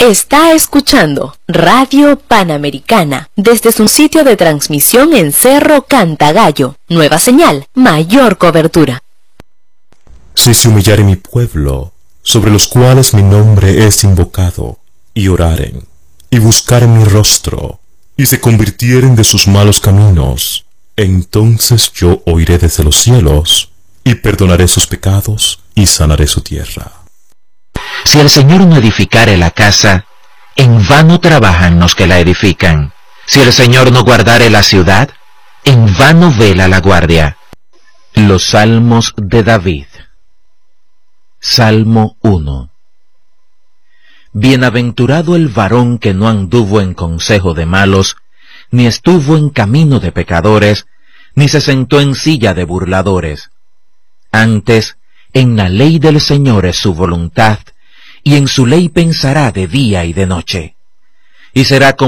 Está escuchando Radio Panamericana desde su sitio de transmisión en Cerro Cantagallo. Nueva señal, mayor cobertura. Si se humillare mi pueblo, sobre los cuales mi nombre es invocado, y oraren, y buscaren mi rostro, y se convirtieren de sus malos caminos, entonces yo oiré desde los cielos, y perdonaré sus pecados, y sanaré su tierra. Si el Señor no edificare la casa, en vano trabajan los que la edifican. Si el Señor no guardare la ciudad, en vano vela la guardia. Los Salmos de David. Salmo 1. Bienaventurado el varón que no anduvo en consejo de malos, ni estuvo en camino de pecadores, ni se sentó en silla de burladores. Antes, en la ley del Señor es su voluntad, y en su ley pensará de día y de noche. Y será como